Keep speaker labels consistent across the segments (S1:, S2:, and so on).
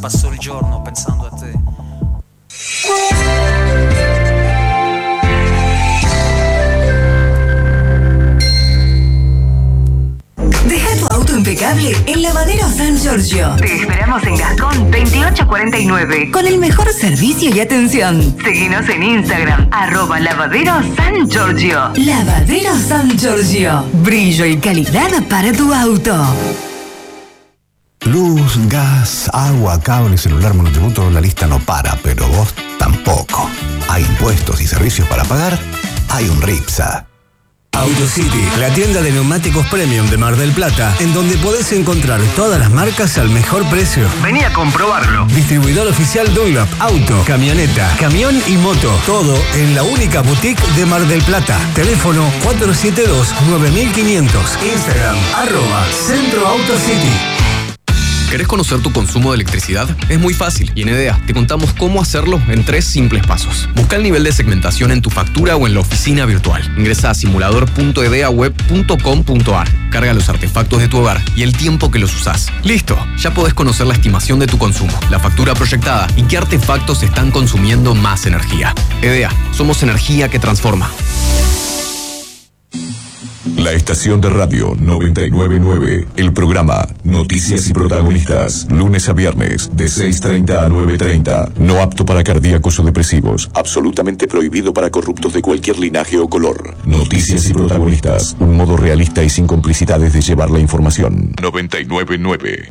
S1: passo il giorno pensando a te.
S2: Deja tu auto impecable en Lavadero San Giorgio. Te esperamos en Gascón 2849 con el mejor servicio y atención. Seguinos en Instagram @Lavadero San Giorgio. Lavadero San Giorgio. Brillo y calidad para tu auto.
S3: Luz, gas, agua, cable, celular, monotributo, la lista no para, pero vos tampoco. Hay impuestos y servicios para pagar, hay un RIPSA.
S4: AutoCity, la tienda de neumáticos premium de Mar del Plata, en donde podés encontrar todas las marcas al mejor precio. Vení a comprobarlo. Distribuidor oficial Dunlop, auto, camioneta, camión y moto. Todo en la única boutique de Mar del Plata. Teléfono 472-9500. Instagram, @Centro AutoCity.
S5: ¿Querés conocer tu consumo de electricidad? Es muy fácil y en EDEA te contamos cómo hacerlo en 3 simples pasos. Busca el nivel de segmentación en tu factura o en la oficina virtual. Ingresa a simulador.edeaweb.com.ar. Carga los artefactos de tu hogar y el tiempo que los usás. ¡Listo! Ya podés conocer la estimación de tu consumo, la factura proyectada y qué artefactos están consumiendo más energía. EDEA, somos energía que transforma.
S6: La estación de radio 999, el programa Noticias y Protagonistas, lunes a viernes de 6:30 a 9:30, no apto para cardíacos o depresivos, absolutamente prohibido para corruptos de cualquier linaje o color. Noticias y Protagonistas, un modo realista y sin complicidades de llevar la información. 999.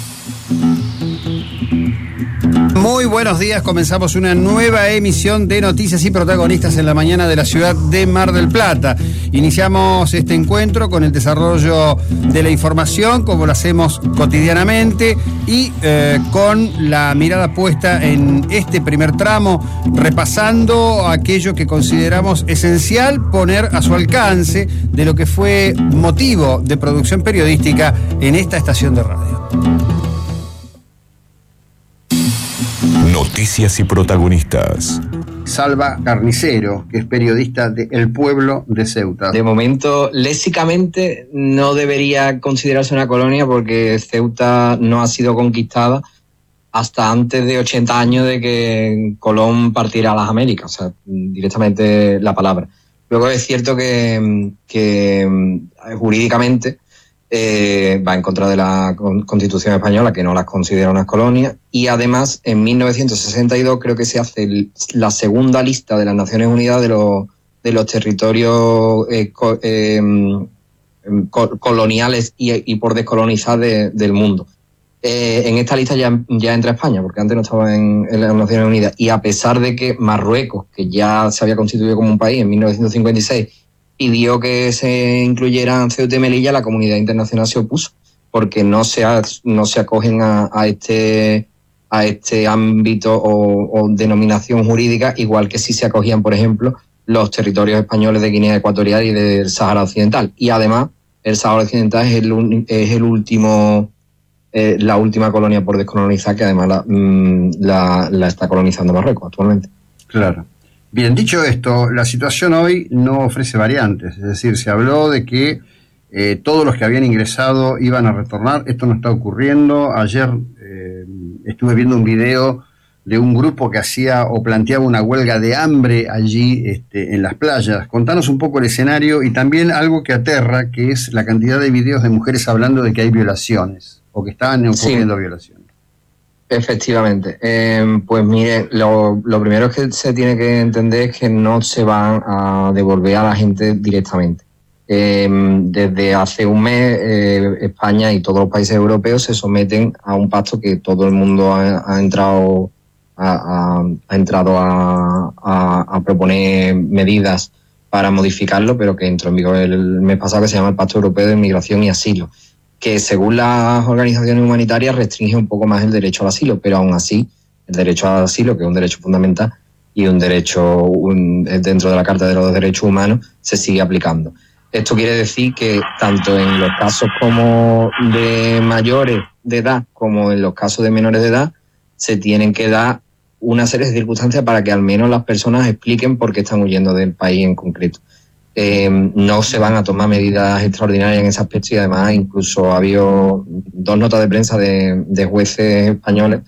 S7: Muy buenos días, comenzamos una nueva emisión de Noticias y Protagonistas en la mañana de la ciudad de Mar del Plata. Iniciamos este encuentro con el desarrollo de la información, como lo hacemos cotidianamente, y con la mirada puesta en este primer tramo, repasando aquello que consideramos esencial poner a su alcance de lo que fue motivo de producción periodística en esta estación de radio.
S6: Noticias y Protagonistas.
S7: Salva Carnicero, que es periodista de El Pueblo de Ceuta.
S8: De momento, léxicamente, no debería considerarse una colonia porque Ceuta no ha sido conquistada hasta antes de 80 años de que Colón partiera a las Américas, o sea, directamente la palabra. Luego es cierto que jurídicamente va en contra de la Constitución española, que no las considera unas colonias, y además en 1962 creo que se hace la segunda lista de las Naciones Unidas de los territorios coloniales y por descolonizar del mundo. En esta lista ya entra España, porque antes no estaba en las Naciones Unidas, y a pesar de que Marruecos, que ya se había constituido como un país en 1956, pidió que se incluyeran Ceuta y Melilla, la comunidad internacional se opuso, porque no se acogen a este ámbito o denominación jurídica, igual que si se acogían, por ejemplo, los territorios españoles de Guinea Ecuatorial y del Sáhara Occidental. Y además, el Sáhara Occidental es la última colonia por descolonizar, que además la está colonizando Marruecos actualmente.
S7: Claro. Bien, dicho esto, la situación hoy no ofrece variantes, es decir, se habló de que todos los que habían ingresado iban a retornar. Esto no está ocurriendo. Ayer estuve viendo un video de un grupo que hacía o planteaba una huelga de hambre allí en las playas. Contanos un poco el escenario y también algo que aterra, que es la cantidad de videos de mujeres hablando de que hay violaciones o que estaban ocurriendo violaciones.
S8: Efectivamente. Pues mire, lo primero que se tiene que entender es que no se van a devolver a la gente directamente. Desde hace un mes, España y todos los países europeos se someten a un pacto que todo el mundo ha entrado a proponer medidas para modificarlo, pero que entró en vigor el mes pasado, que se llama el Pacto Europeo de Migración y Asilo, que según las organizaciones humanitarias restringe un poco más el derecho al asilo, pero aún así el derecho al asilo, que es un derecho fundamental y un derecho dentro de la Carta de los Derechos Humanos, se sigue aplicando. Esto quiere decir que tanto en los casos como de mayores de edad como en los casos de menores de edad se tienen que dar una serie de circunstancias para que al menos las personas expliquen por qué están huyendo del país en concreto. No se van a tomar medidas extraordinarias en ese aspecto y además incluso ha habido 2 notas de prensa de jueces españoles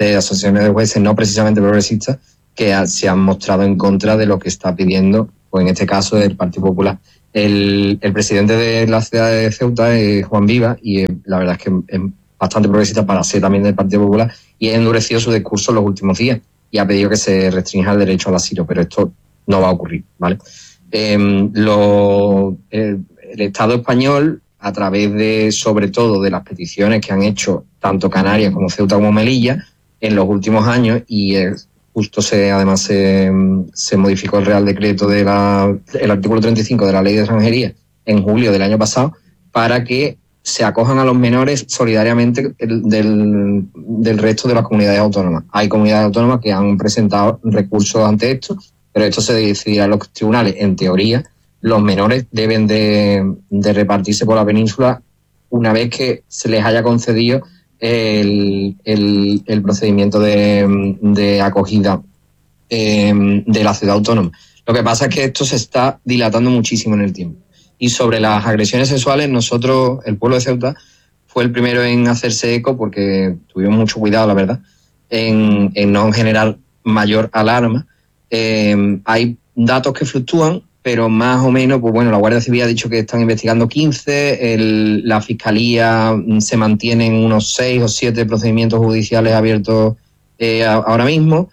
S8: de asociaciones de jueces no precisamente progresistas que se han mostrado en contra de lo que está pidiendo, pues en este caso el Partido Popular. El presidente de la ciudad de Ceuta es Juan Viva y la verdad es que es bastante progresista para ser también del Partido Popular y ha endurecido su discurso en los últimos días y ha pedido que se restrinja el derecho al asilo, pero esto no va a ocurrir, ¿vale? El Estado español, a través de, sobre todo, de las peticiones que han hecho tanto Canarias como Ceuta como Melilla en los últimos años, y justo además se modificó el Real Decreto el artículo 35 de la Ley de Extranjería en julio del año pasado, para que se acojan a los menores solidariamente del resto de las comunidades autónomas. Hay comunidades autónomas que han presentado recursos ante esto, pero esto se decidirá en los tribunales. En teoría, los menores deben de repartirse por la península una vez que se les haya concedido el procedimiento de acogida de la ciudad autónoma. Lo que pasa es que esto se está dilatando muchísimo en el tiempo. Y sobre las agresiones sexuales, nosotros, el pueblo de Ceuta, fue el primero en hacerse eco, porque tuvimos mucho cuidado, la verdad, en no generar mayor alarma. Hay datos que fluctúan, pero más o menos, pues bueno, la Guardia Civil ha dicho que están investigando 15, la Fiscalía se mantiene en unos 6 o 7 procedimientos judiciales abiertos ahora mismo.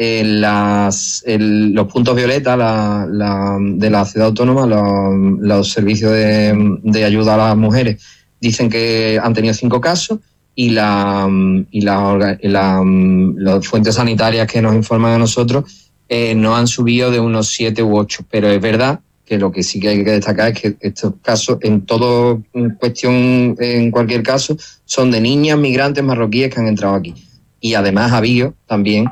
S8: Los puntos violetas de la ciudad autónoma, los servicios de ayuda a las mujeres, dicen que han tenido 5 casos y las fuentes sanitarias que nos informan a nosotros no han subido de unos 7 u 8, pero es verdad que lo que sí que hay que destacar es que estos casos, en cualquier caso, son de niñas migrantes marroquíes que han entrado aquí. Y además ha habido también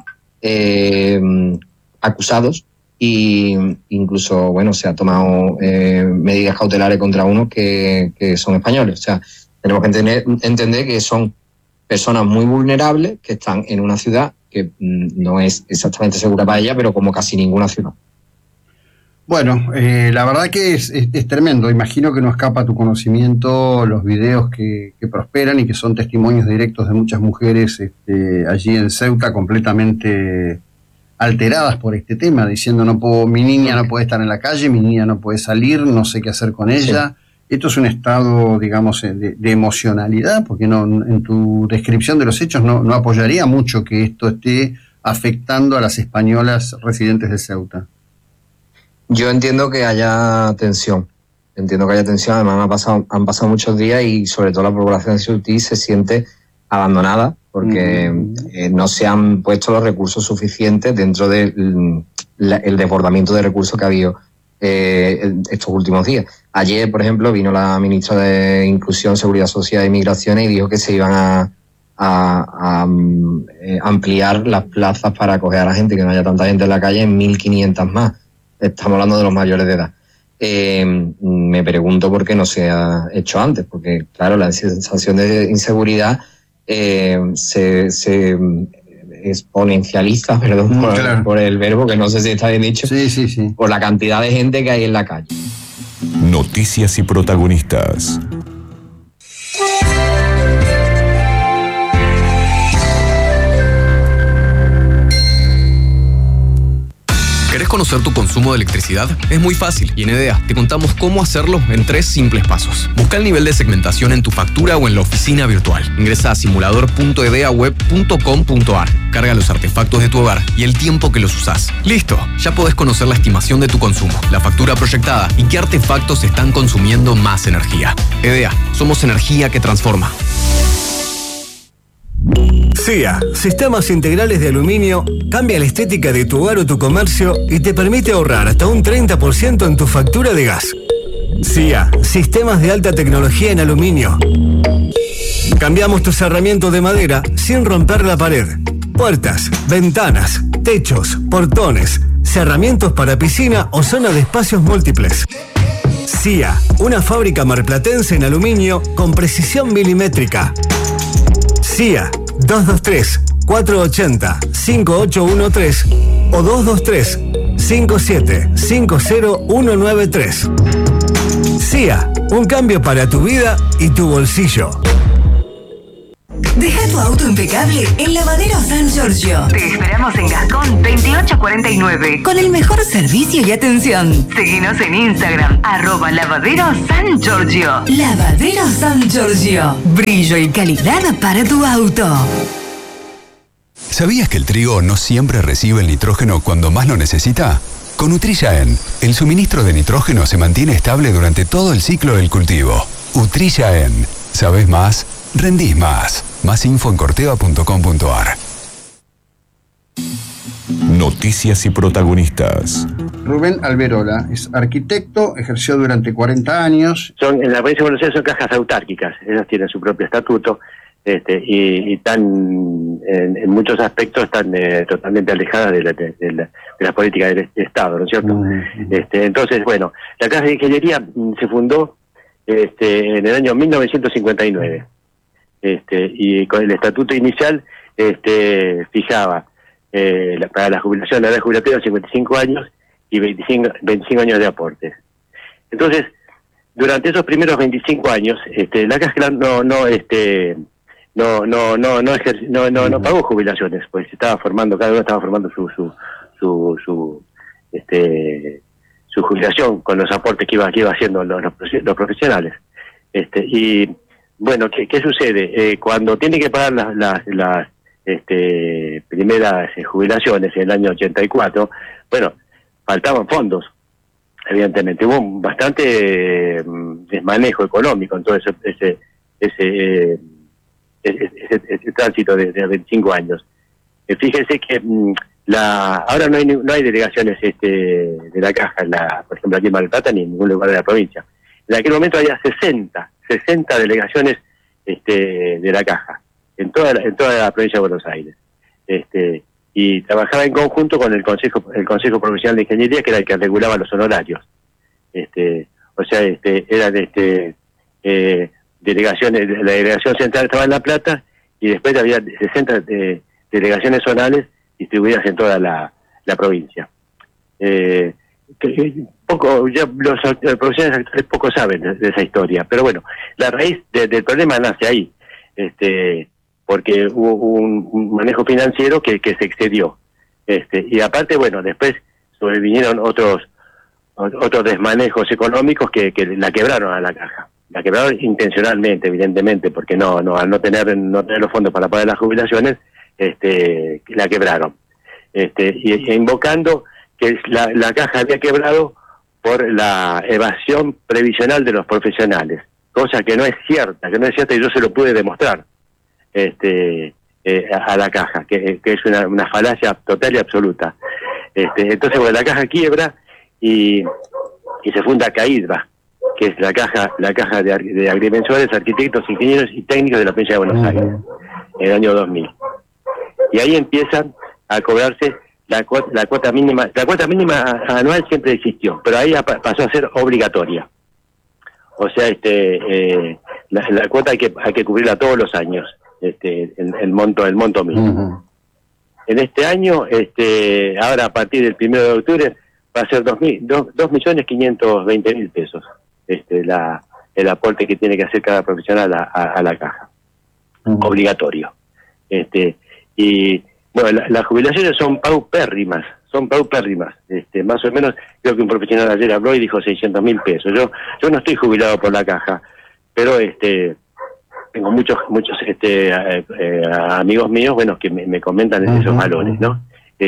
S8: acusados y incluso, bueno, se ha tomado medidas cautelares contra unos que son españoles. O sea, tenemos que entender que son personas muy vulnerables que están en una ciudad que no es exactamente segura para ella, pero como casi ninguna ciudad.
S7: Bueno, la verdad que es tremendo. Imagino que no escapa a tu conocimiento los videos que prosperan y que son testimonios directos de muchas mujeres allí en Ceuta completamente alteradas por este tema, diciendo mi niña no puede estar en la calle, mi niña no puede salir, no sé qué hacer con ella. Sí. Esto es un estado, digamos, de emocionalidad, porque no, en tu descripción de los hechos no apoyaría mucho que esto esté afectando a las españolas residentes de Ceuta.
S8: Yo entiendo que haya tensión. Además han pasado muchos días y sobre todo la población de Ceutí se siente abandonada porque no se han puesto los recursos suficientes dentro del desbordamiento de recursos que ha habido estos últimos días. Ayer, por ejemplo, vino la ministra de Inclusión, Seguridad Social y Migraciones y dijo que se iban a ampliar las plazas para acoger a la gente, que no haya tanta gente en la calle, en 1.500 más. Estamos hablando de los mayores de edad. Me pregunto por qué no se ha hecho antes, porque claro, la sensación de inseguridad se exponencializa, por el verbo, que no sé si está bien dicho,
S7: sí.
S8: Por la cantidad de gente que hay en la calle.
S6: Noticias y protagonistas.
S5: ¿Querés conocer tu consumo de electricidad? Es muy fácil y en EDEA te contamos cómo hacerlo en 3 simples pasos. Busca el nivel de segmentación en tu factura o en la oficina virtual. Ingresa a simulador.edeaweb.com.ar. Carga los artefactos de tu hogar y el tiempo que los usás. ¡Listo! Ya podés conocer la estimación de tu consumo, la factura proyectada y qué artefactos están consumiendo más energía. EDEA, somos energía que transforma.
S4: SIA, Sistemas Integrales de Aluminio, cambia la estética de tu hogar o tu comercio y te permite ahorrar hasta un 30% en tu factura de gas. SIA, Sistemas de Alta Tecnología en Aluminio. Cambiamos tu cerramiento de madera sin romper la pared. Puertas, ventanas, techos, portones, cerramientos para piscina o zona de espacios múltiples. SIA, una fábrica marplatense en aluminio con precisión milimétrica. SIA 223-480-5813 o 223-5750-193. SIA, un cambio para tu vida y tu bolsillo.
S2: Deja tu auto impecable en Lavadero San Giorgio. Te esperamos en Gascón 2849 con el mejor servicio y atención. Seguinos en Instagram, @Lavadero San Giorgio. Lavadero San Giorgio. Brillo y calidad para tu auto.
S3: ¿Sabías que el trigo no siempre recibe el nitrógeno cuando más lo necesita? Con Utrilla N, el suministro de nitrógeno se mantiene estable durante todo el ciclo del cultivo. Utrilla N. ¿Sabés más? Rendís más. Más info en corteva.com.ar.
S6: Noticias y protagonistas.
S7: Rubén Alberola es arquitecto, ejerció durante 40 años.
S9: En la provincia de Buenos Aires son cajas autárquicas, ellas tienen su propio estatuto y están en muchos aspectos están totalmente alejadas de las políticas del Estado, ¿no es cierto? Entonces, bueno, la Caja de Ingeniería se fundó en el año 1959 y con el estatuto inicial fijaba para la jubilación, la edad jubilatoria 55 años y 25 años de aportes. Entonces, durante esos primeros 25 años, la Caja no pagó jubilaciones, pues estaba formando, cada uno estaba formando su jubilación con los aportes que iba haciendo los profesionales. Y bueno, ¿qué sucede? Cuando tiene que pagar las primeras jubilaciones en el año 84, bueno, faltaban fondos, evidentemente. Hubo bastante desmanejo económico en todo ese tránsito de 25 años. Fíjense que ahora no hay delegaciones de la Caja, por ejemplo aquí en Mar del Plata, ni en ningún lugar de la provincia. En aquel momento había 60 delegaciones de la Caja en toda la provincia de Buenos Aires. Y trabajaba en conjunto con el Consejo Profesional de Ingeniería, que era el que regulaba los honorarios. O sea, eran delegaciones, la delegación central estaba en La Plata y después había 60 delegaciones zonales distribuidas en toda la provincia. Poco, ya los profesionales actores poco saben de esa historia, pero bueno, la raíz del problema nace ahí, porque hubo un manejo financiero que se excedió, y aparte, bueno, después sobrevinieron otros desmanejos económicos que la quebraron a la Caja. La quebraron intencionalmente, evidentemente, porque al no tener los fondos para pagar las jubilaciones, la quebraron. Y invocando que la Caja había quebrado por la evasión previsional de los profesionales, cosa que no es cierta, y yo se lo pude demostrar a la Caja, que es una falacia total y absoluta. Entonces, bueno, la Caja quiebra y se funda CAIDBA, que es la caja de agrimensores, arquitectos, ingenieros y técnicos de la provincia de Buenos Aires, en el año 2000. Y ahí empiezan a cobrarse la cuota mínima. La cuota mínima anual siempre existió, pero ahí pasó a ser obligatoria. O sea, la cuota hay que cubrirla todos los años, el monto mínimo. En este año, ahora a partir del 1 de octubre, va a ser 2.520.000 pesos. El aporte que tiene que hacer cada profesional a la Caja, obligatorio. Y bueno, las jubilaciones son paupérrimas, más o menos. Creo que un profesional ayer habló y dijo 600.000 pesos. Yo no estoy jubilado por la Caja, pero tengo muchos amigos míos, bueno, que me comentan esos valores, ¿no?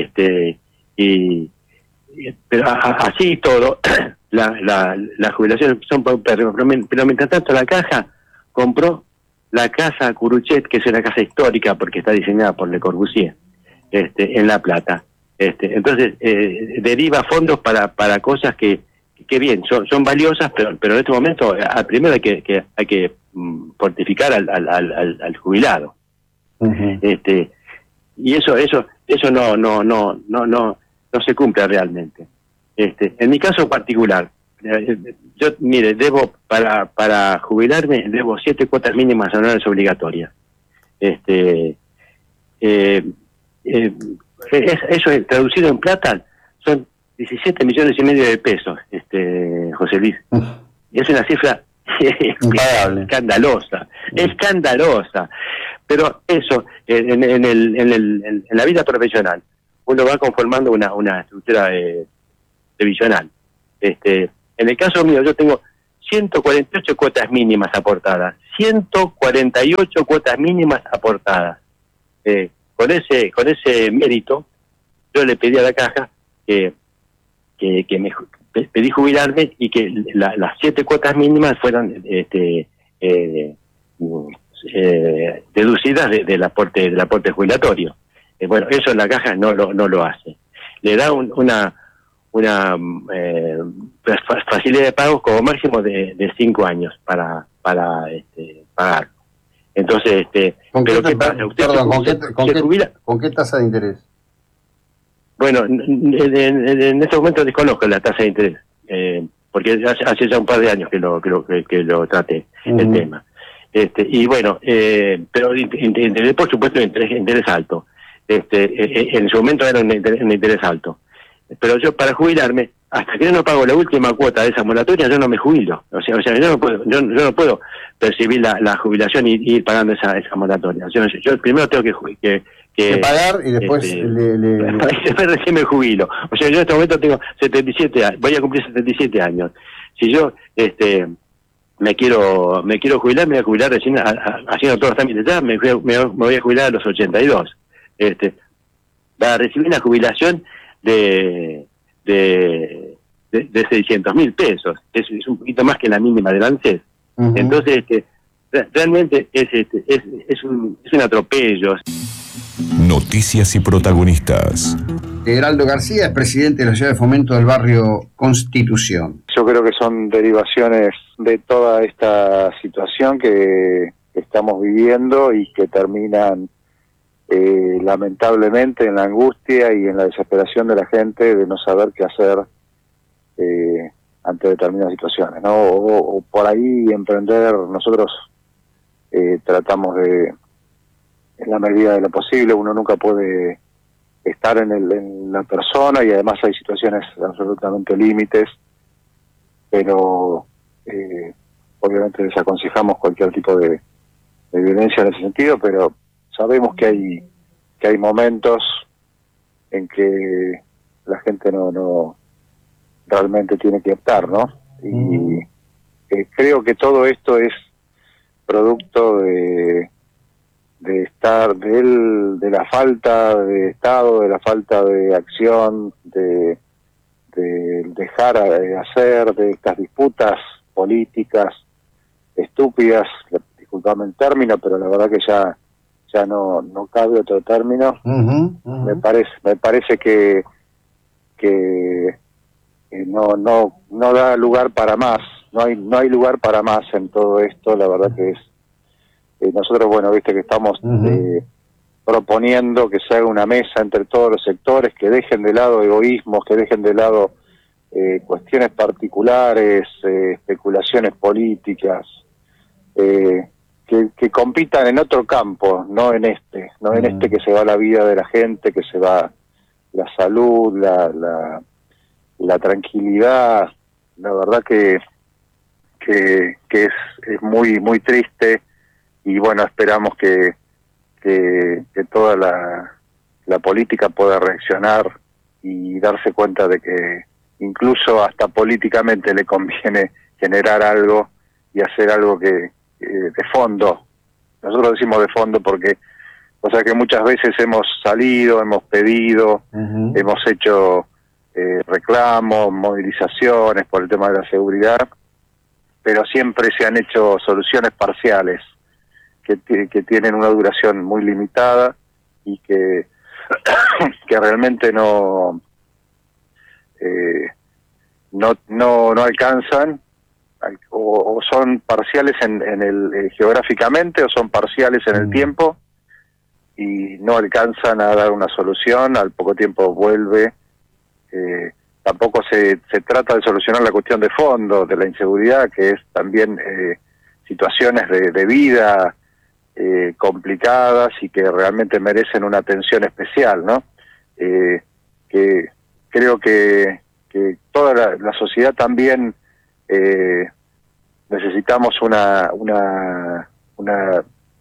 S9: Pero así todo, las jubilaciones son paupérrimas, pero mientras tanto la Caja compró la casa Curuchet, que es una casa histórica porque está diseñada por Le Corbusier, en La Plata. Entonces deriva fondos para cosas que bien, son valiosas, pero en este momento primero hay que fortificar al jubilado. Y eso no se cumple realmente. En mi caso particular, yo, mire, debo para jubilarme, debo 7 cuotas mínimas anuales obligatorias. Eso es, traducido en plata, son 17,5 millones de pesos, José Luis. Y es una cifra escandalosa. Pero eso, en la vida profesional, uno va conformando una estructura previsional. En el caso mío, yo tengo 148 cuotas mínimas aportadas. 148 cuotas mínimas aportadas. Con ese mérito, yo le pedí a la caja que pedí jubilarme y que las 7 cuotas mínimas fueran deducidas del aporte jubilatorio. Bueno, eso la caja no lo hace. Le da una facilidad de pago como máximo de 5 años para pagar. Entonces,
S7: ¿con
S9: pero
S7: qué tasa de interés?
S9: Bueno, en este momento desconozco la tasa de interés, porque hace ya un par de años que lo traté, el tema. Y bueno, pero interés, por supuesto, interés alto. En su momento era un interés alto. Pero yo, para jubilarme, hasta que yo no pago la última cuota de esa moratoria, yo no me jubilo. O sea, yo no puedo percibir la jubilación y ir pagando esa moratoria. Yo primero tengo que
S7: pagar y después
S9: después recién me jubilo. O sea, yo en este momento tengo 77 años, voy a cumplir 77 años. Si yo me quiero jubilar, me voy a jubilar recién haciendo todos los trámites ya, me voy a jubilar a los 82. Para recibir una jubilación de 600.000 pesos, es un poquito más que la mínima del ANSES. Entonces, realmente es un atropello.
S6: Noticias y protagonistas.
S7: Heraldo García es presidente de la Sociedad de Fomento del Barrio Constitución.
S10: Yo creo que son derivaciones de toda esta situación que estamos viviendo y que terminan lamentablemente en la angustia y en la desesperación de la gente de no saber qué hacer ante determinadas situaciones, ¿no? O por ahí emprender. Nosotros tratamos de, en la medida de lo posible, uno nunca puede estar en la persona, y además hay situaciones absolutamente límites, pero obviamente desaconsejamos cualquier tipo de violencia en ese sentido, pero sabemos que hay momentos en que la gente no realmente tiene que optar, ¿no? Y creo que todo esto es producto de la falta de Estado, de la falta de acción, de dejar de hacer, de estas disputas políticas estúpidas. Disculpame el término, pero la verdad que ya no cabe otro término. Me parece que no da lugar para más. No hay lugar para más en todo esto. La verdad que es nosotros, bueno, viste que estamos proponiendo que se haga una mesa entre todos los sectores, que dejen de lado egoísmos, que dejen de lado cuestiones particulares, especulaciones políticas, que compitan en otro campo, no en este que se va la vida de la gente, que se va la salud, la tranquilidad. La verdad que es muy muy triste, y bueno, esperamos que toda la política pueda reaccionar y darse cuenta de que incluso hasta políticamente le conviene generar algo y hacer algo que de fondo. Nosotros decimos de fondo porque, o sea, que muchas veces hemos salido, hemos pedido, hemos hecho reclamos, movilizaciones por el tema de la seguridad, pero siempre se han hecho soluciones parciales que tienen una duración muy limitada y que realmente no alcanzan, o son parciales geográficamente, o son parciales en el tiempo, y no alcanzan a dar una solución. Al poco tiempo vuelve. Tampoco se trata de solucionar la cuestión de fondo de la inseguridad, que es también situaciones de vida complicadas y que realmente merecen una atención especial, ¿no? Que creo que toda la sociedad también necesitamos una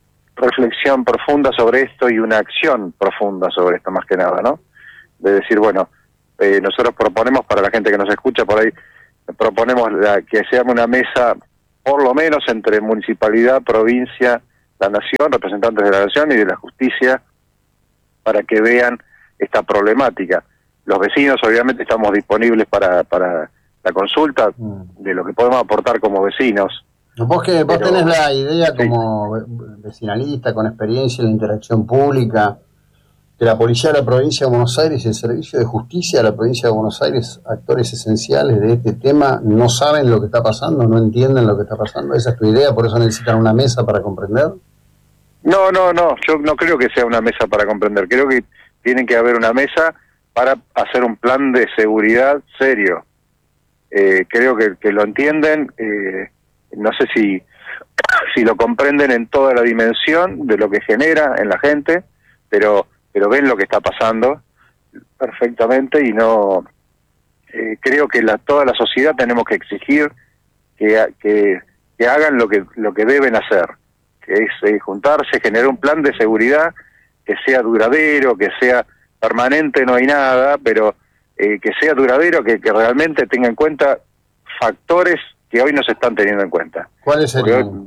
S10: reflexión profunda sobre esto y una acción profunda sobre esto más que nada, ¿no? De decir, bueno, nosotros proponemos, para la gente que nos escucha por ahí, proponemos que se llame una mesa, por lo menos entre municipalidad, provincia, la nación, representantes de la nación y de la justicia, para que vean esta problemática. Los vecinos, obviamente, estamos disponibles para la consulta de lo que podemos aportar como vecinos.
S7: Vos tenés la idea como vecinalista, con experiencia en la interacción pública, que la Policía de la Provincia de Buenos Aires y el Servicio de Justicia de la Provincia de Buenos Aires, actores esenciales de este tema, no saben lo que está pasando, no entienden lo que está pasando. ¿Esa es tu idea? ¿Por eso necesitan una mesa para comprender?
S10: No, yo no creo que sea una mesa para comprender. Creo que tiene que haber una mesa para hacer un plan de seguridad serio. Creo que lo entienden, no sé si lo comprenden en toda la dimensión de lo que genera en la gente, pero ven lo que está pasando perfectamente y no creo que toda la sociedad tenemos que exigir que hagan lo que deben hacer, que es juntarse, generar un plan de seguridad que sea duradero, que sea permanente, no hay nada, pero que sea duradero, que realmente tenga en cuenta factores que hoy no se están teniendo en cuenta.
S7: ¿Cuáles serían?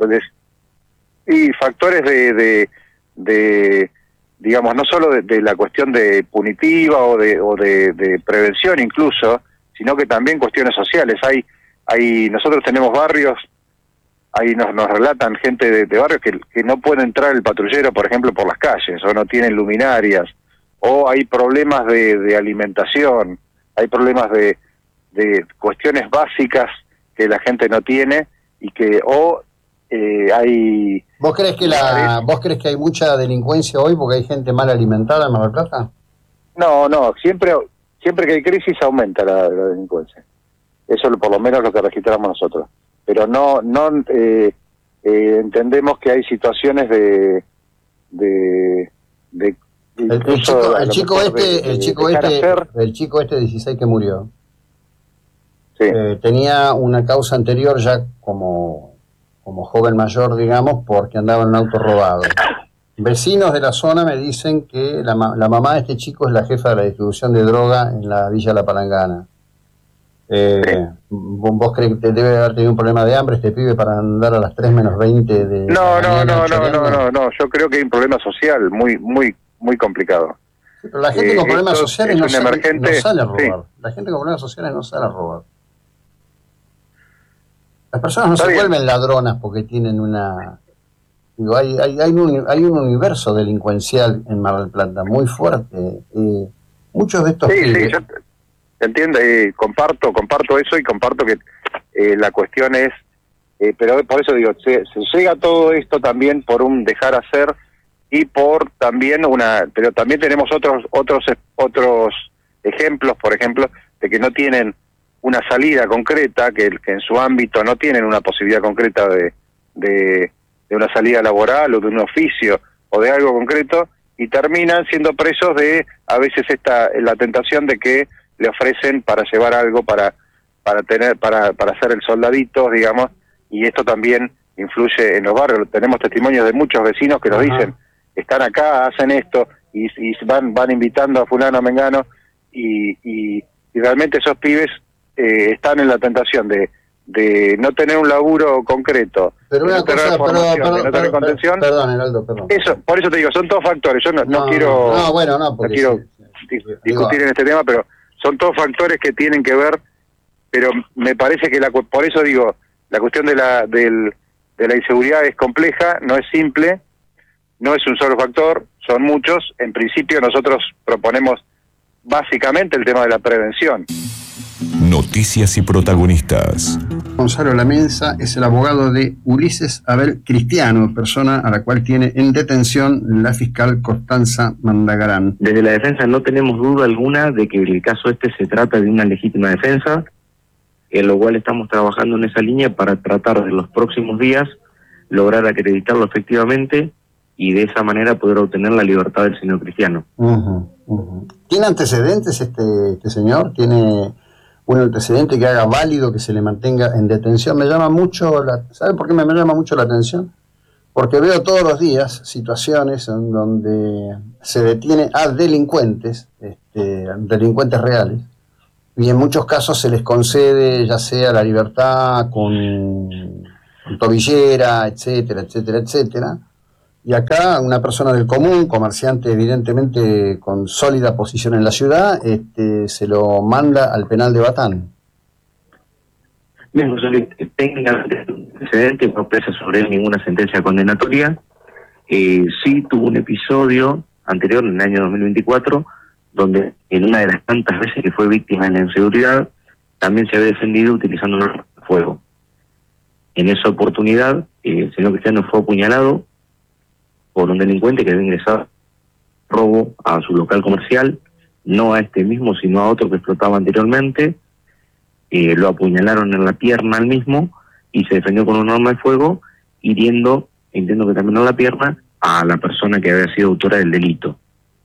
S10: Y factores de digamos, no solo de la cuestión de punitiva o de prevención incluso, sino que también cuestiones sociales. Nosotros tenemos barrios, ahí nos relatan gente de barrios que no puede entrar el patrullero, por ejemplo, por las calles, o no tienen luminarias, o hay problemas de alimentación, hay problemas de cuestiones básicas que la gente no tiene y que hay...
S7: ¿Vos crees que hay mucha delincuencia hoy porque hay gente mal alimentada en Mar del Plata?
S10: No, siempre que hay crisis aumenta la delincuencia. Eso por lo menos lo que registramos nosotros. Pero no entendemos que hay situaciones
S7: el chico este 16 que murió, sí, tenía una causa anterior ya como joven mayor, digamos, porque andaba en un auto robado. Vecinos de la zona me dicen que la mamá de este chico es la jefa de la distribución de droga en la Villa La Palangana. ¿Vos crees que debe haber tenido un problema de hambre este pibe para andar a las 3 menos 20 de...
S10: No, yo creo que hay un problema social muy complicado.
S7: Sí, pero la gente con problemas sociales no sale a robar.
S10: Sí.
S7: La gente con problemas sociales no sale a robar. Las personas no se vuelven ladronas porque tienen una... Digo, hay un universo delincuencial en Mar del Plata muy fuerte. Muchos de estos...
S10: Sí, yo te entiendo, comparto eso y comparto que la cuestión es... pero por eso digo, se llega todo esto también por un dejar hacer y por también pero también tenemos otros ejemplos, por ejemplo, de que no tienen una salida concreta, que en su ámbito no tienen una posibilidad concreta de una salida laboral o de un oficio o de algo concreto, y terminan siendo presos de a veces la tentación de que le ofrecen para llevar algo para hacer el soldadito, digamos, y esto también influye en los barrios. Tenemos testimonios de muchos vecinos que nos dicen, están acá, hacen esto, y van invitando a fulano, a mengano, y realmente esos pibes están en la tentación de no tener un laburo concreto,
S7: pero
S10: de no tener formación, de no tener contención.
S7: Perdón, Heraldo.
S10: Eso, por eso te digo, son todos factores. Yo no quiero discutir en este tema, pero son todos factores que tienen que ver, pero me parece que por eso digo, la cuestión de la inseguridad es compleja, no es simple, no es un solo factor, son muchos. En principio nosotros proponemos básicamente el tema de la prevención.
S6: Noticias y protagonistas.
S7: Gonzalo Lamensa es el abogado de Ulises Abel Cristiano, persona a la cual tiene en detención la fiscal Constanza Mandagarán.
S11: Desde la defensa no tenemos duda alguna de que el caso se trata de una legítima defensa, en lo cual estamos trabajando en esa línea para tratar de los próximos días lograr acreditarlo efectivamente y de esa manera poder obtener la libertad del señor Cristiano.
S7: ¿Tiene antecedentes este señor? ¿Tiene un antecedente que haga válido que se le mantenga en detención? Me llama mucho ¿sabe por qué me llama mucho la atención? porque veo todos los días situaciones en donde se detiene a delincuentes, delincuentes reales, y en muchos casos se les concede ya sea la libertad con tobillera, etcétera, etcétera, etcétera. Y acá una persona del común, comerciante evidentemente con sólida posición en la ciudad, se lo manda al penal de Batán.
S11: Bien, José Luis, técnicamente antecedente, no pesa sobre él ninguna sentencia condenatoria. Sí tuvo un episodio anterior, en el año 2024, donde en una de las tantas veces que fue víctima de la inseguridad, también se había defendido utilizando un fuego. En esa oportunidad, el señor Cristiano fue apuñalado por un delincuente que había ingresado robo a su local comercial, no a este mismo, sino a otro que explotaba anteriormente. Lo apuñalaron en la pierna al mismo y se defendió con un arma de fuego, hiriendo, entiendo que también en la pierna, a la persona que había sido autora del delito.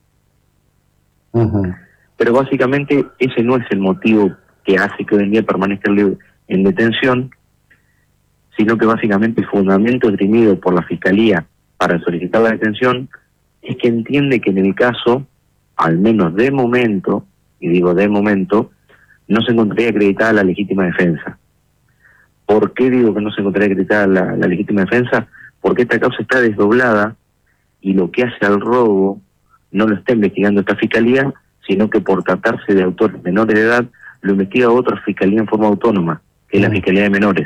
S7: Uh-huh.
S11: Pero básicamente ese no es el motivo que hace que hoy en día permanezca en detención, sino que básicamente el fundamento esgrimido por la Fiscalía para solicitar la detención es que entiende que en el caso, al menos de momento, y digo de momento, no se encontraría acreditada la legítima defensa. ¿Por qué digo que no se encontraría acreditada la legítima defensa? Porque esta causa está desdoblada y lo que hace al robo no lo está investigando esta Fiscalía, sino que por tratarse de autores menores de edad, lo investiga otra Fiscalía en forma autónoma, que es la Fiscalía de Menores.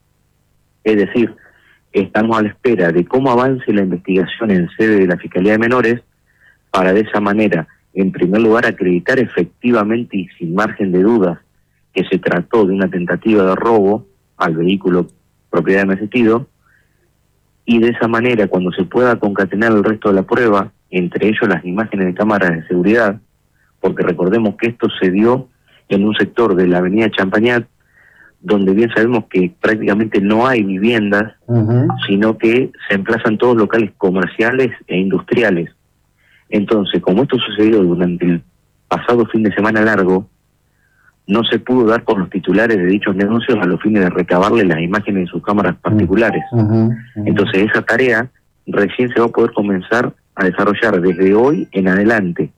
S11: Es decir, estamos a la espera de cómo avance la investigación en sede de la Fiscalía de Menores para de esa manera, en primer lugar, acreditar efectivamente y sin margen de dudas que se trató de una tentativa de robo al vehículo propiedad de mi asistido, y de esa manera, cuando se pueda concatenar el resto de la prueba, entre ellos las imágenes de cámaras de seguridad, porque recordemos que esto se dio en un sector de la avenida Champañat, donde bien sabemos que prácticamente no hay viviendas, uh-huh, sino que se emplazan todos locales comerciales e industriales. Entonces, como esto sucedió durante el pasado fin de semana largo, no se pudo dar con los titulares de dichos negocios a los fines de recabarle las imágenes de sus cámaras particulares. Uh-huh, uh-huh. Entonces, esa tarea recién se va a poder comenzar a desarrollar desde hoy en adelante.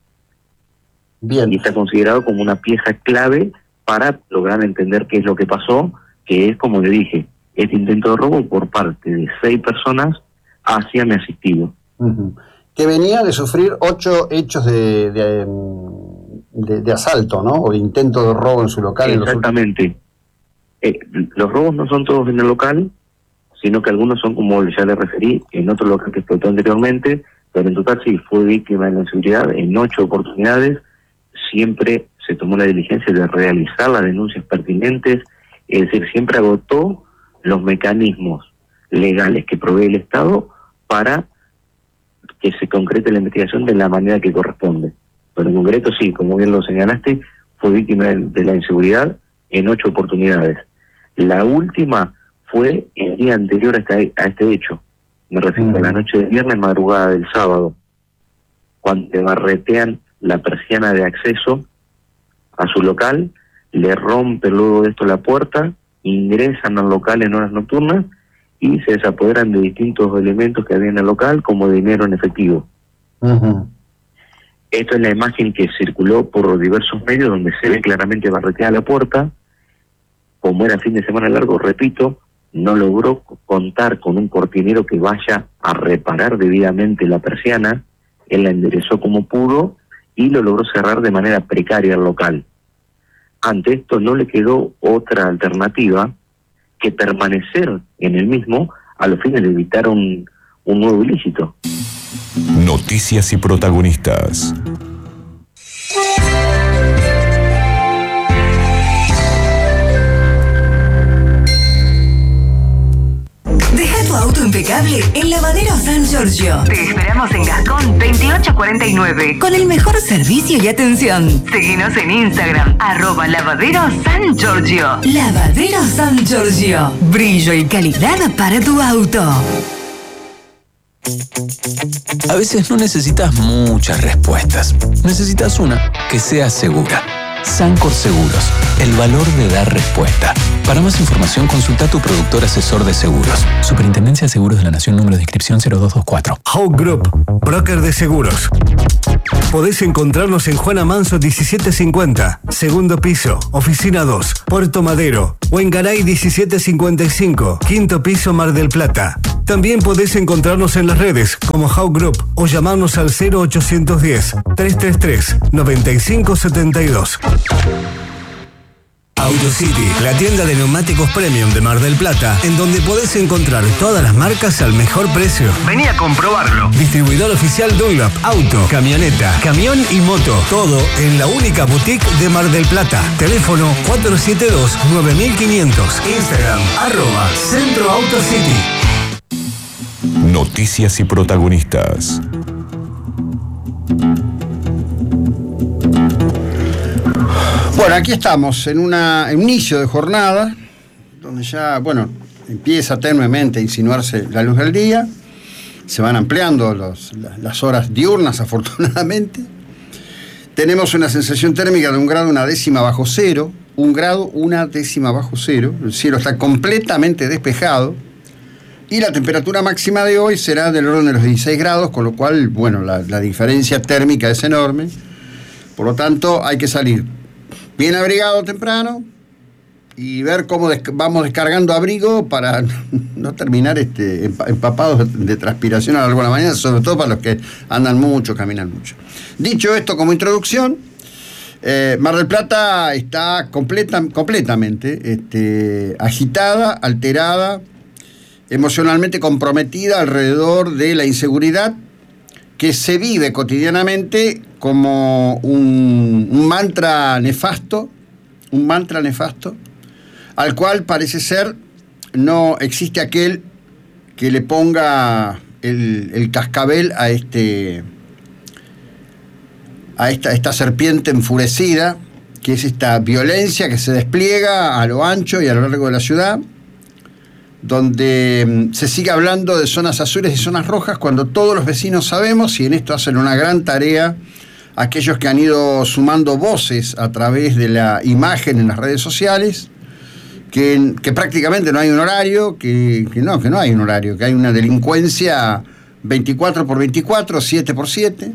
S7: Bien.
S11: Y está considerado como una pieza clave para lograr entender qué es lo que pasó, que es, como le dije, este intento de robo por parte de 6 personas hacia mi asistido.
S7: Uh-huh. Que venía de sufrir 8 hechos de asalto, ¿no? O de intento de robo en su local.
S11: Exactamente. Los robos no son todos en el local, sino que algunos son, como ya le referí, en otro local que explotó anteriormente, pero en total sí, fue víctima de la inseguridad en 8 oportunidades. Siempre se tomó la diligencia de realizar las denuncias pertinentes, es decir, siempre agotó los mecanismos legales que provee el Estado para que se concrete la investigación de la manera que corresponde. Pero en concreto sí, como bien lo señalaste, fue víctima de la inseguridad en 8 oportunidades. La última fue el día anterior a este hecho. Me refiero a la noche del viernes, madrugada del sábado, cuando te barretean la persiana de acceso a su local, le rompen luego de esto la puerta, ingresan al local en horas nocturnas y se desapoderan de distintos elementos que había en el local, como dinero en efectivo. Uh-huh. Esto es la imagen que circuló por diversos medios, donde se ve claramente barreteada la puerta. Como era fin de semana largo, repito, no logró contar con un cortinero que vaya a reparar debidamente la persiana. Él la enderezó como pudo y lo logró cerrar de manera precaria el local. Ante esto no le quedó otra alternativa que permanecer en el mismo a los fines de evitar un nuevo ilícito.
S6: Noticias y protagonistas.
S2: Deja tu auto impecable en Lavadero San Giorgio. Te esperamos en Gascón 2849 con el mejor servicio y atención. Seguinos en Instagram @Lavadero San Giorgio. Lavadero San Giorgio. Brillo y calidad para tu auto.
S12: A veces no necesitas muchas respuestas. Necesitas una que sea segura. Sancor Seguros, el valor de dar respuesta. Para más información, consulta a tu productor asesor de seguros. Superintendencia de Seguros de la Nación, número de inscripción 0224.
S4: Hawk Group, broker de seguros. Podés encontrarnos en Juana Manso 1750, segundo piso, oficina 2, Puerto Madero, o en Garay 1755, quinto piso, Mar del Plata. También podés encontrarnos en las redes como Hawk Group o llamarnos al 0810-333-9572. AutoCity, la tienda de neumáticos premium de Mar del Plata, en donde podés encontrar todas las marcas al mejor precio. Vení a comprobarlo. Distribuidor oficial Dunlop, auto, camioneta, camión y moto. Todo en la única boutique de Mar del Plata. Teléfono 472-9500. Instagram, @Centro AutoCity.
S6: Noticias y protagonistas.
S7: Bueno, aquí estamos en un inicio de jornada, donde ya, empieza tenuemente a insinuarse la luz del día, se van ampliando las horas diurnas, afortunadamente. Tenemos una sensación térmica de 1 grado 1/10 bajo cero, 1 grado 1/10 bajo cero, el cielo está completamente despejado, y la temperatura máxima de hoy será del orden de los 16 grados, con lo cual, la diferencia térmica es enorme, por lo tanto hay que salir bien abrigado temprano y ver cómo vamos descargando abrigo para no terminar empapados de transpiración a lo largo de la mañana, sobre todo para los que andan mucho, caminan mucho. Dicho esto como introducción, Mar del Plata está completamente agitada, alterada, emocionalmente comprometida alrededor de la inseguridad que se vive cotidianamente como un mantra nefasto, al cual parece ser no existe aquel que le ponga el cascabel a esta serpiente enfurecida, que es esta violencia que se despliega a lo ancho y a lo largo de la ciudad, donde se sigue hablando de zonas azules y zonas rojas, cuando todos los vecinos sabemos, y en esto hacen una gran tarea aquellos que han ido sumando voces a través de la imagen en las redes sociales, que prácticamente no hay un horario, que no hay un horario, que hay una delincuencia 24/24, 7/7.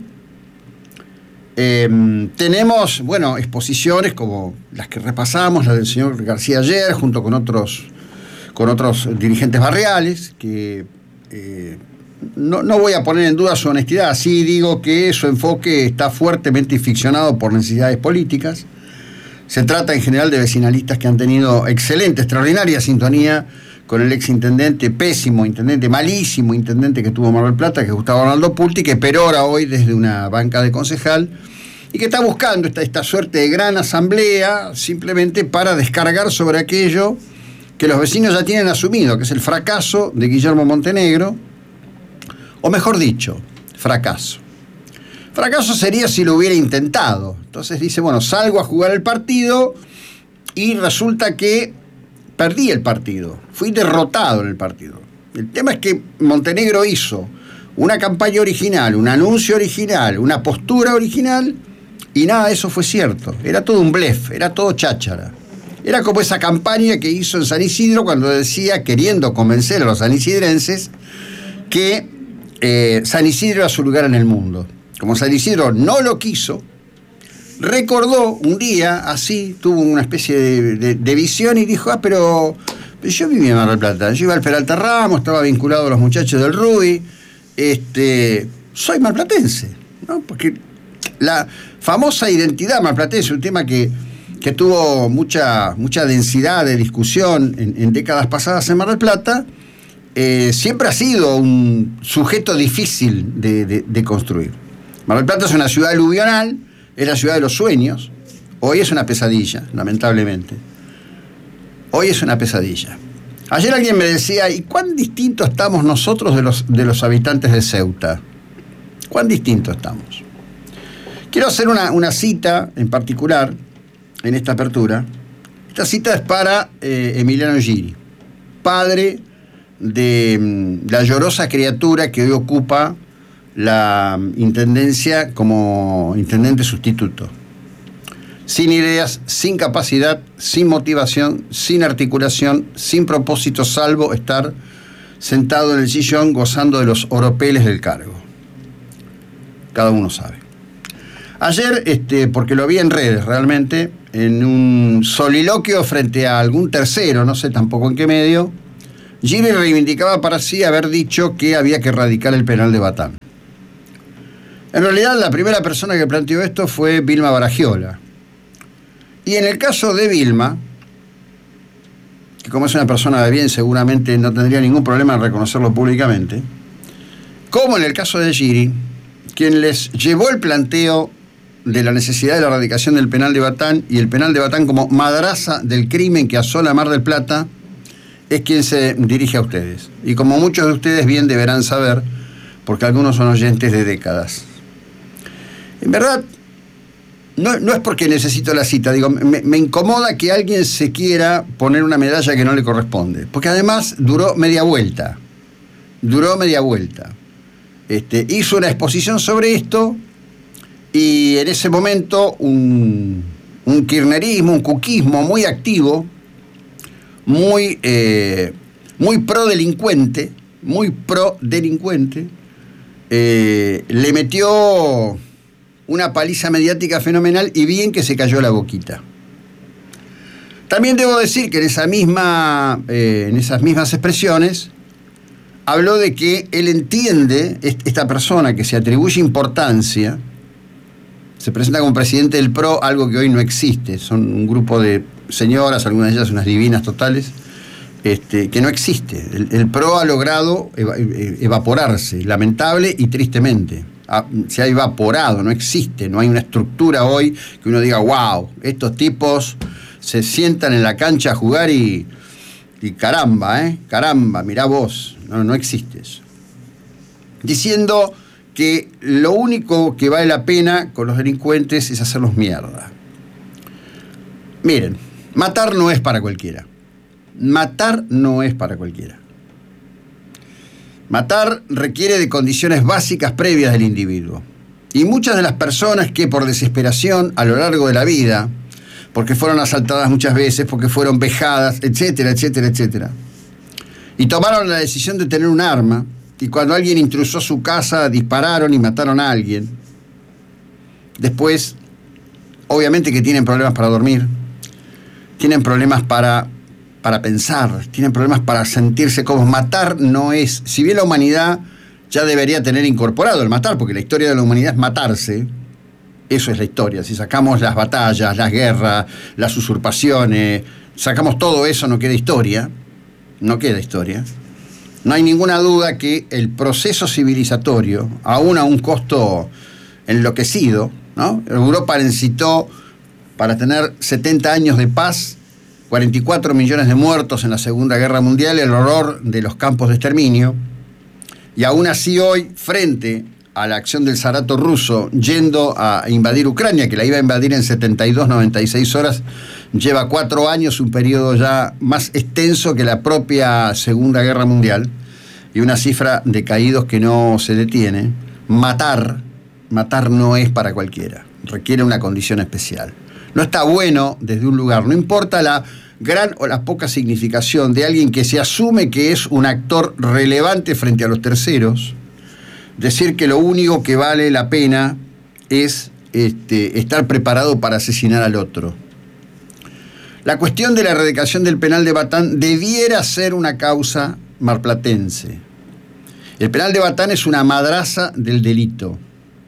S7: Tenemos, exposiciones como las que repasamos, la del señor García ayer, junto con otros dirigentes barriales, que no voy a poner en duda su honestidad, sí digo que su enfoque está fuertemente ficcionado por necesidades políticas. Se trata en general de vecinalistas que han tenido excelente, extraordinaria sintonía con el exintendente, pésimo intendente, malísimo intendente que tuvo Mar del Plata, que es Gustavo Arnaldo Pulti, que perora hoy desde una banca de concejal y que está buscando esta suerte de gran asamblea simplemente para descargar sobre aquello que los vecinos ya tienen asumido, que es el fracaso de Guillermo Montenegro, o mejor dicho, fracaso. Fracaso sería si lo hubiera intentado. Entonces dice, salgo a jugar el partido y resulta que perdí el partido, fui derrotado en el partido. El tema es que Montenegro hizo una campaña original, un anuncio original, una postura original, y nada de eso fue cierto. Era todo un blef, era todo cháchara. Era como esa campaña que hizo en San Isidro cuando decía, queriendo convencer a los sanisidrenses, que San Isidro era su lugar en el mundo. Como San Isidro no lo quiso, recordó un día, así, tuvo una especie de visión y dijo, pero yo vivía en Mar del Plata, yo iba al Peralta Ramos, estaba vinculado a los muchachos del RUI, soy marplatense, ¿no? Porque la famosa identidad marplatense, un tema que tuvo mucha densidad de discusión en décadas pasadas en Mar del Plata, siempre ha sido un sujeto difícil de construir. Mar del Plata es una ciudad aluvional, es la ciudad de los sueños. Hoy es una pesadilla, lamentablemente. Hoy es una pesadilla. Ayer alguien me decía, ¿y cuán distintos estamos nosotros de los habitantes de Ceuta? ¿Cuán distintos estamos? Quiero hacer una cita en particular en esta apertura. Esta cita es para Emiliano Giri, padre de la llorosa criatura que hoy ocupa la intendencia como intendente sustituto. sin ideas, sin capacidad, sin motivación, sin articulación, sin propósito, salvo estar sentado en el sillón gozando de los oropeles del cargo. Cada uno sabe. Ayer, porque lo vi en redes realmente, en un soliloquio frente a algún tercero, no sé tampoco en qué medio, Giri reivindicaba para sí haber dicho que había que erradicar el penal de Batán. En realidad, la primera persona que planteó esto fue Vilma Baragiola. Y en el caso de Vilma, que como es una persona de bien, seguramente no tendría ningún problema en reconocerlo públicamente, como en el caso de Giri, quien les llevó el planteo de la necesidad de la erradicación del penal de Batán y el penal de Batán como madraza del crimen que asola Mar del Plata, es quien se dirige a ustedes. Y como muchos de ustedes bien deberán saber, porque algunos son oyentes de décadas. En verdad, no es porque necesito la cita, digo, me incomoda que alguien se quiera poner una medalla que no le corresponde, porque además duró media vuelta. Hizo una exposición sobre esto y en ese momento un kirchnerismo, un cuquismo muy activo, muy prodelincuente, le metió una paliza mediática fenomenal y bien que se cayó la boquita. También debo decir que en esas mismas expresiones habló de que él entiende, esta persona que se atribuye importancia, se presenta como presidente del PRO, algo que hoy no existe, son un grupo de señoras, algunas de ellas unas divinas totales, que no existe. El PRO ha logrado evaporarse, lamentable y tristemente. Se ha evaporado, no existe, no hay una estructura hoy que uno diga, wow, estos tipos se sientan en la cancha a jugar y caramba, mirá vos, no existe eso. Diciendo que lo único que vale la pena con los delincuentes es hacerlos mierda. Miren, matar no es para cualquiera. Matar requiere de condiciones básicas previas del individuo. Y muchas de las personas que por desesperación a lo largo de la vida, porque fueron asaltadas muchas veces, porque fueron vejadas, etcétera, y tomaron la decisión de tener un arma, y cuando alguien intrusó su casa, dispararon y mataron a alguien. Después, obviamente que tienen problemas para dormir, tienen problemas para pensar, tienen problemas para sentirse como matar no es, si bien la humanidad ya debería tener incorporado el matar, porque la historia de la humanidad es matarse, eso es la historia, si sacamos las batallas, las guerras, las usurpaciones, sacamos todo eso, no queda historia, no hay ninguna duda que el proceso civilizatorio, aún a un costo enloquecido, ¿no? Europa necesitó, para tener 70 años de paz, 44 millones de muertos en la Segunda Guerra Mundial, el horror de los campos de exterminio, y aún así hoy, frente a la acción del zarato ruso yendo a invadir Ucrania, que la iba a invadir en 96 horas, lleva 4 años, un periodo ya más extenso que la propia Segunda Guerra Mundial, y una cifra de caídos que no se detiene. Matar no es para cualquiera, requiere una condición especial. No está bueno desde un lugar, no importa la gran o la poca significación de alguien que se asume que es un actor relevante frente a los terceros, decir que lo único que vale la pena es estar preparado para asesinar al otro. La cuestión de la erradicación del penal de Batán debiera ser una causa marplatense. El penal de Batán es una madraza del delito.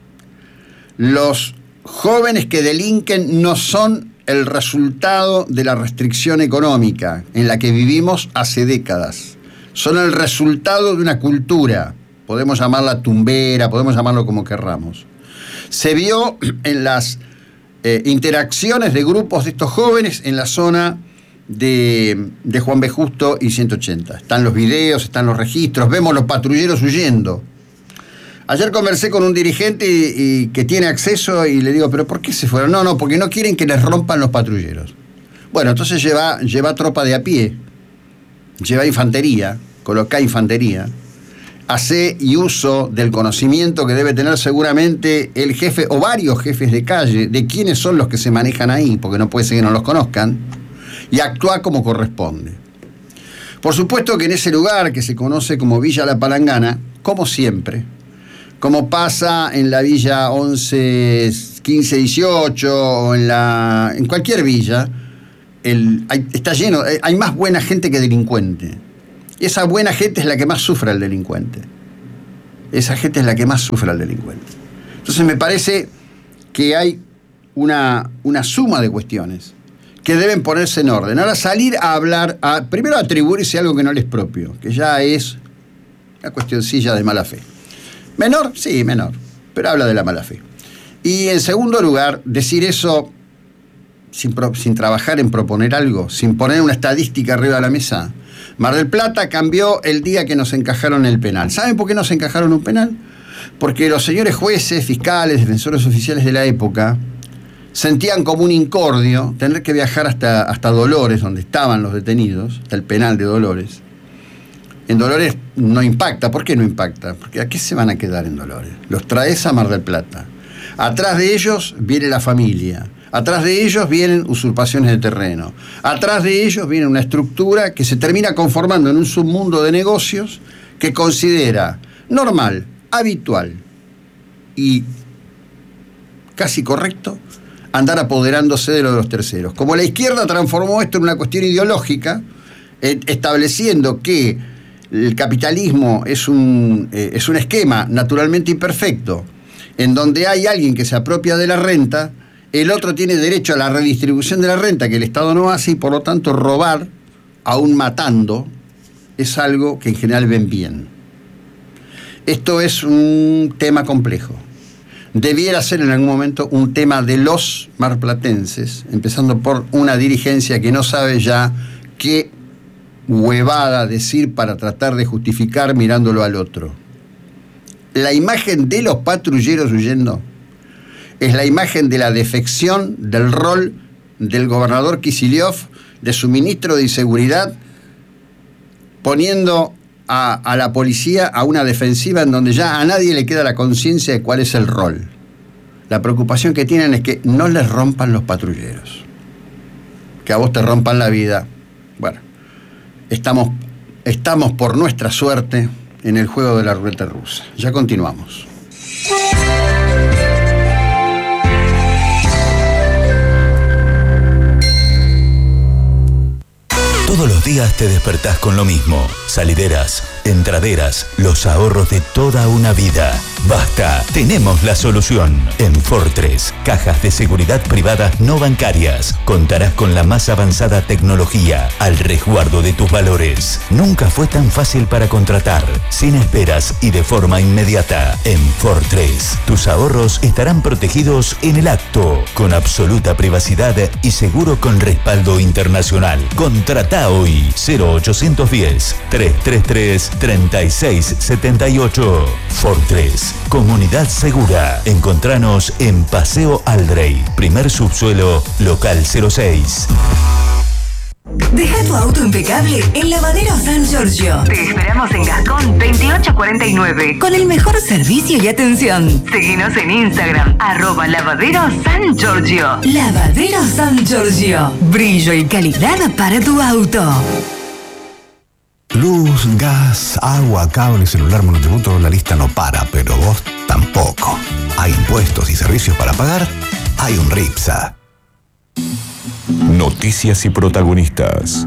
S7: Los jóvenes que delinquen no son el resultado de la restricción económica en la que vivimos hace décadas. Son el resultado de una cultura. Podemos llamarla tumbera, podemos llamarlo como querramos. Se vio en las interacciones de grupos de estos jóvenes en la zona de Juan B. Justo y 180. Están los videos, están los registros, vemos los patrulleros huyendo. Ayer conversé con un dirigente y que tiene acceso y le digo, ¿pero por qué se fueron? No, porque no quieren que les rompan los patrulleros. Bueno, entonces lleva tropa de a pie, lleva infantería, coloca infantería, Hacé y uso del conocimiento que debe tener seguramente el jefe o varios jefes de calle de quiénes son los que se manejan ahí, porque no puede ser que no los conozcan, y actúa como corresponde. Por supuesto que en ese lugar que se conoce como Villa La Palangana, como siempre, como pasa en la Villa 11, 15, 18 o en cualquier villa, está lleno, hay más buena gente que delincuente. Esa buena gente es la que más sufre al delincuente. Esa gente es la que más sufre al delincuente. Entonces me parece que hay una suma de cuestiones que deben ponerse en orden. Ahora salir a hablar, primero a atribuirse algo que no les es propio, que ya es una cuestioncilla de mala fe. ¿Menor? Sí, menor, pero habla de la mala fe. Y en segundo lugar, decir eso sin trabajar en proponer algo, sin poner una estadística arriba de la mesa. Mar del Plata cambió el día que nos encajaron el penal. ¿Saben por qué nos encajaron un penal? Porque los señores jueces, fiscales, defensores oficiales de la época sentían como un incordio tener que viajar hasta Dolores, donde estaban los detenidos, hasta el penal de Dolores. En Dolores no impacta. ¿Por qué no impacta? Porque ¿a qué se van a quedar en Dolores? Los traes a Mar del Plata. Atrás de ellos viene la familia. Atrás de ellos vienen usurpaciones de terreno. Atrás de ellos viene una estructura que se termina conformando en un submundo de negocios que considera normal, habitual y casi correcto andar apoderándose de lo de los terceros. Como la izquierda transformó esto en una cuestión ideológica, estableciendo que el capitalismo es un esquema naturalmente imperfecto, en donde hay alguien que se apropia de la renta, el otro tiene derecho a la redistribución de la renta que el Estado no hace, y por lo tanto robar, aún matando, es algo que en general ven bien. Esto es un tema complejo. Debiera ser en algún momento un tema de los marplatenses, empezando por una dirigencia que no sabe ya qué huevada decir para tratar de justificar mirándolo al otro. La imagen de los patrulleros huyendo es la imagen de la defección del rol del gobernador Kicillof, de su ministro de Inseguridad, poniendo a la policía a una defensiva en donde ya a nadie le queda la conciencia de cuál es el rol. La preocupación que tienen es que no les rompan los patrulleros, que a vos te rompan la vida. Bueno, estamos por nuestra suerte en el juego de la ruleta rusa. Ya continuamos.
S13: Todos los días te despertás con lo mismo. Salideras, entraderas, los ahorros de toda una vida. Basta, tenemos la solución. En Fortress, cajas de seguridad privadas no bancarias. Contarás con la más avanzada tecnología al resguardo de tus valores. Nunca fue tan fácil para contratar, sin esperas y de forma inmediata. En Fortress, tus ahorros estarán protegidos en el acto, con absoluta privacidad y seguro con respaldo internacional. Contrata hoy 0810-333-3678. Fortress, comunidad segura. Encontranos en Paseo Aldrey, primer subsuelo, local 06.
S2: Deja tu auto impecable en Lavadero San Giorgio. Te esperamos en Gascón 2849 con el mejor servicio y atención. Seguinos en Instagram, @Lavadero San Giorgio. Lavadero San Giorgio. Brillo y calidad para tu auto.
S14: Luz, gas, agua, cable, celular, monotributo, la lista no para, pero vos tampoco. Hay impuestos y servicios para pagar, hay un RIPSA.
S6: Noticias y protagonistas.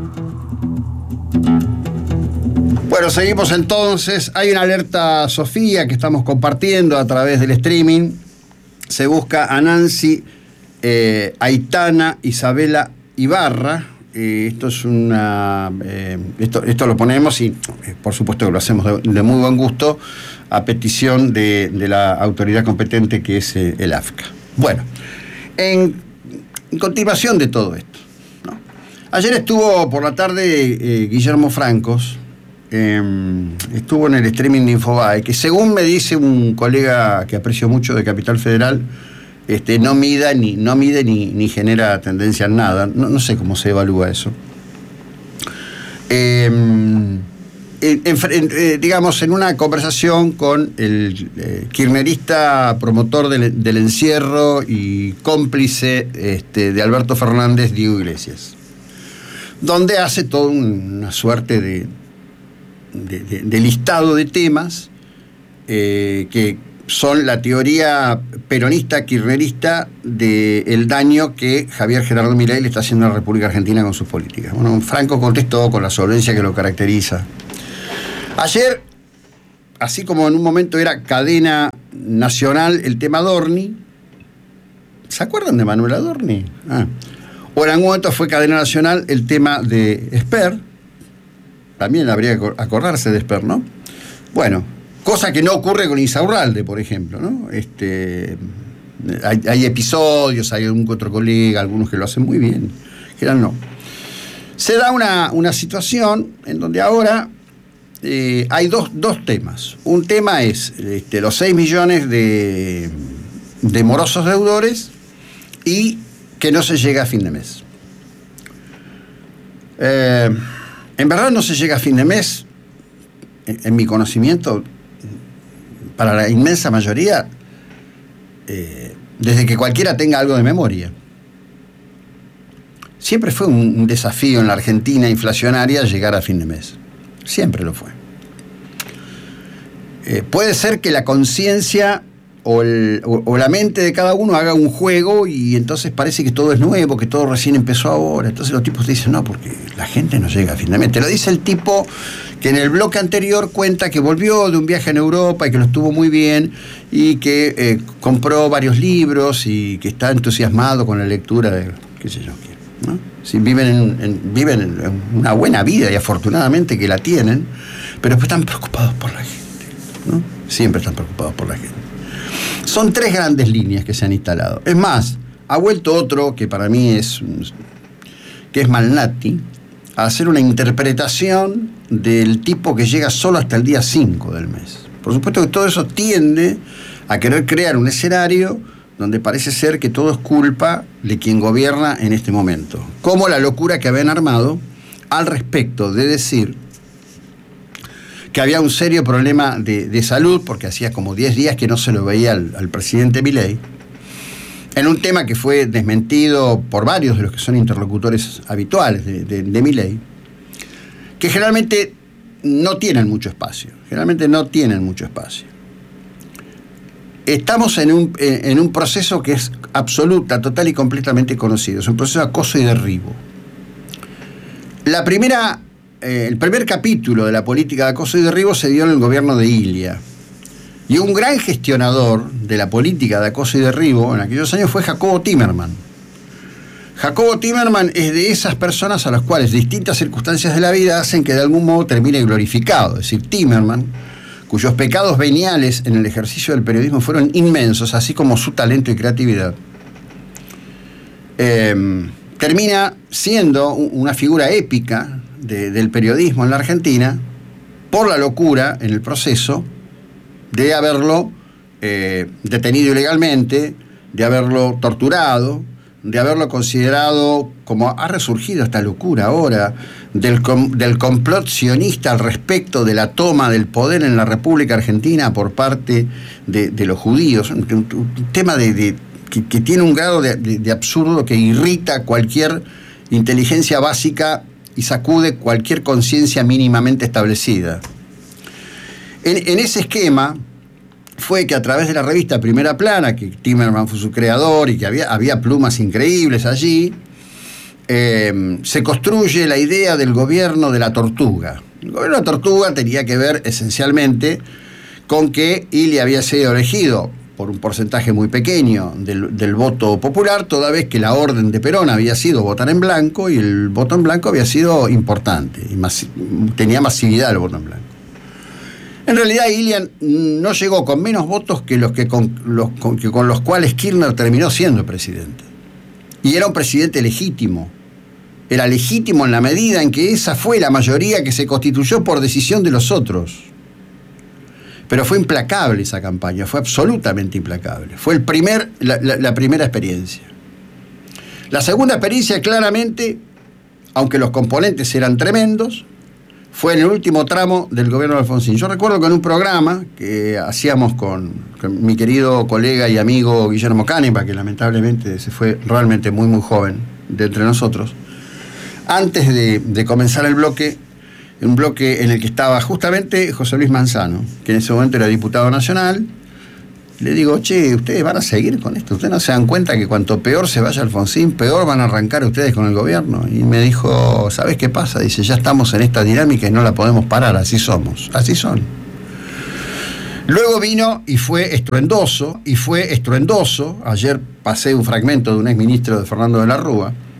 S7: Bueno, seguimos entonces. Hay una alerta Sofía que estamos compartiendo a través del streaming. Se busca a Nancy, Aitana, Isabela Ibarra. Esto es esto lo ponemos y por supuesto que lo hacemos de muy buen gusto a petición de la autoridad competente que es el AFCA. Bueno, en continuación de todo esto, ¿no? Ayer estuvo por la tarde Guillermo Francos, estuvo en el streaming de Infobae, que según me dice un colega que aprecio mucho de Capital Federal, no mide ni genera tendencia en nada. No sé cómo se evalúa eso. digamos, en una conversación con el kirchnerista promotor del encierro y cómplice de Alberto Fernández, Diego Iglesias, donde hace toda una suerte de listado de temas que son la teoría peronista, kirchnerista del daño que Javier Gerardo Milei le está haciendo a la República Argentina con sus políticas. Bueno, Franco contestó con la solvencia que lo caracteriza. Ayer, así como en un momento era cadena nacional el tema Adorni, ¿se acuerdan de Manuel Adorni? O en algún momento fue cadena nacional el tema de Esper, también habría que acordarse de Esper, ¿no? Bueno, cosa que no ocurre con Insaurralde, por ejemplo, ¿no? Hay episodios, hay algún otro colega, algunos que lo hacen muy bien, que eran no. Se da una situación en donde ahora hay dos temas. Un tema es los 6 millones de morosos deudores y que no se llega a fin de mes. En verdad no se llega a fin de mes, en mi conocimiento, para la inmensa mayoría, desde que cualquiera tenga algo de memoria. Siempre fue un desafío en la Argentina inflacionaria llegar a fin de mes. Siempre lo fue. Puede ser que la conciencia o la mente de cada uno haga un juego y entonces parece que todo es nuevo, que todo recién empezó ahora. Entonces los tipos te dicen, no, porque la gente no llega a fin de mes. Te lo dice el tipo que en el bloque anterior cuenta que volvió de un viaje en Europa y que lo estuvo muy bien y que compró varios libros y que está entusiasmado con la lectura de qué sé yo, ¿no? Sí, viven en una buena vida y afortunadamente que la tienen, pero después están preocupados por la gente, ¿no? Siempre están preocupados por la gente. Son 3 grandes líneas que se han instalado. Es más, ha vuelto otro que para mí es Malnati a hacer una interpretación del tipo que llega solo hasta el día 5 del mes. Por supuesto que todo eso tiende a querer crear un escenario donde parece ser que todo es culpa de quien gobierna en este momento. Como la locura que habían armado al respecto de decir que había un serio problema de salud, porque hacía como 10 días que no se lo veía al presidente Milei, en un tema que fue desmentido por varios de los que son interlocutores habituales de Milei, que generalmente no tienen mucho espacio. Estamos en un proceso que es absoluta, total y completamente conocido. Es un proceso de acoso y derribo. El primer capítulo de la política de acoso y derribo se dio en el gobierno de Ilia. Y un gran gestionador de la política de acoso y derribo en aquellos años fue Jacobo Timerman. Jacobo Timerman es de esas personas a las cuales distintas circunstancias de la vida hacen que de algún modo termine glorificado. Es decir, Timerman, cuyos pecados veniales en el ejercicio del periodismo fueron inmensos, así como su talento y creatividad, termina siendo una figura épica del periodismo en la Argentina por la locura en el proceso de haberlo detenido ilegalmente, de haberlo torturado, de haberlo considerado, como ha resurgido esta locura ahora, del complot sionista al respecto de la toma del poder en la República Argentina por parte de los judíos. Un tema que tiene un grado de absurdo que irrita cualquier inteligencia básica y sacude cualquier conciencia mínimamente establecida. En ese esquema fue que a través de la revista Primera Plana, que Timerman fue su creador y que había plumas increíbles allí, se construye la idea del gobierno de la tortuga. El gobierno de la tortuga tenía que ver esencialmente con que Ilia había sido elegido por un porcentaje muy pequeño del voto popular, toda vez que la orden de Perón había sido votar en blanco y el voto en blanco había sido importante, y tenía masividad el voto en blanco. En realidad Ilia no llegó con menos votos que con los cuales Kirchner terminó siendo presidente. Y era un presidente legítimo. Era legítimo en la medida en que esa fue la mayoría que se constituyó por decisión de los otros. Pero fue implacable esa campaña, fue absolutamente implacable. Fue la primera experiencia. La segunda experiencia, claramente, aunque los componentes eran tremendos, fue en el último tramo del gobierno de Alfonsín. Yo recuerdo que en un programa que hacíamos con mi querido colega y amigo Guillermo Canepa, que lamentablemente se fue realmente muy muy joven de entre nosotros, antes de comenzar el bloque, un bloque en el que estaba justamente José Luis Manzano, que en ese momento era diputado nacional. Le digo, che, ustedes van a seguir con esto, ustedes no se dan cuenta que cuanto peor se vaya Alfonsín, peor van a arrancar ustedes con el gobierno. Y me dijo, ¿sabés qué pasa? Dice, ya estamos en esta dinámica y no la podemos parar, así somos, así son. Luego vino y fue estruendoso, ayer pasé un fragmento de un exministro de Fernando de la Rúa,